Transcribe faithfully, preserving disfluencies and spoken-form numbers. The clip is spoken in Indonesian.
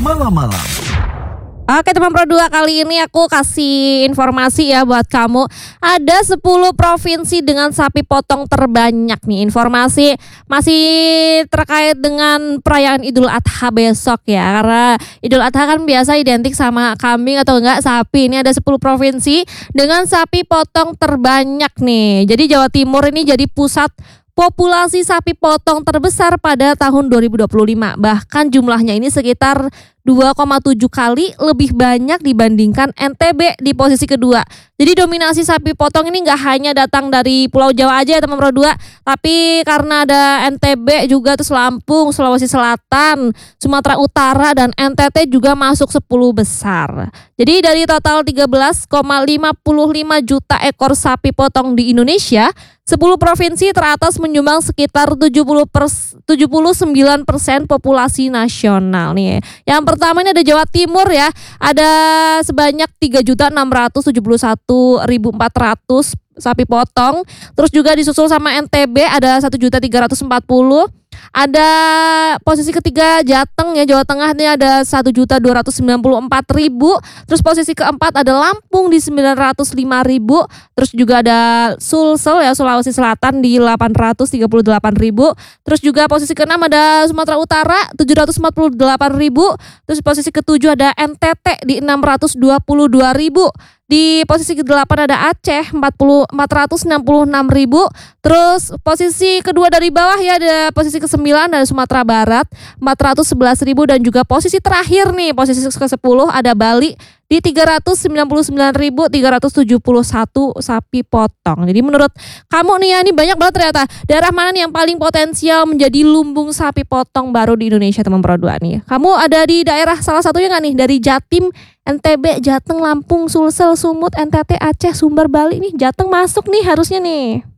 malam-malam. Oke teman Pro dua, kali ini aku kasih informasi ya buat kamu. Ada sepuluh provinsi dengan sapi potong terbanyak nih. Informasi masih terkait dengan perayaan Idul Adha besok ya. Karena Idul Adha kan biasa identik sama kambing atau enggak sapi. Ini ada sepuluh provinsi dengan sapi potong terbanyak nih. Jadi Jawa Timur ini jadi pusat populasi sapi potong terbesar pada tahun dua ribu dua puluh lima. Bahkan jumlahnya ini sekitar dua koma tujuh kali lebih banyak dibandingkan N T B di posisi kedua. Jadi dominasi sapi potong ini nggak hanya datang dari Pulau Jawa aja ya teman Pro dua, tapi karena ada N T B juga, terus Lampung, Sulawesi Selatan, Sumatera Utara, dan N T T juga masuk sepuluh besar. Jadi dari total tiga belas koma lima lima juta ekor sapi potong di Indonesia, sepuluh provinsi teratas menyumbang sekitar tujuh puluh sembilan persen populasi nasional nih. Yang pertama ini ada Jawa Timur ya, ada sebanyak tiga juta enam ratus tujuh puluh satu ribu empat ratus sapi potong. Terus juga disusul sama N T B ada satu juta tiga ratus empat puluh. Ada posisi ketiga Jateng ya, Jawa Tengah ini ada satu juta dua ratus sembilan puluh empat ribu. Terus posisi keempat ada Lampung di sembilan ratus lima ribu. Terus juga ada Sulsel ya, Sulawesi Selatan di delapan ratus tiga puluh delapan ribu. Terus juga posisi keenam ada Sumatera Utara tujuh ratus empat puluh delapan ribu. Terus posisi ketujuh ada N T T di enam ratus dua puluh dua ribu. Di posisi kedelapan ada Aceh empat ratus enam puluh enam ribu. Terus posisi kedua dari bawah ya ada posisi kesembilan ada Sumatera Barat empat ratus sebelas ribu. Dan juga posisi terakhir nih, posisi ke sepuluh ada Bali di tiga ratus sembilan puluh sembilan ribu tiga ratus tujuh puluh satu sapi potong. Jadi menurut kamu nih ya, ini banyak banget ternyata. Daerah mana nih yang paling potensial menjadi lumbung sapi potong baru di Indonesia teman Pro dua nih? Kamu ada di daerah salah satunya nggak nih? Dari Jatim, N T B, Jateng, Lampung, Sulsel, Sumut, N T T, Aceh, Sumber, Bali nih. Jateng masuk nih harusnya nih.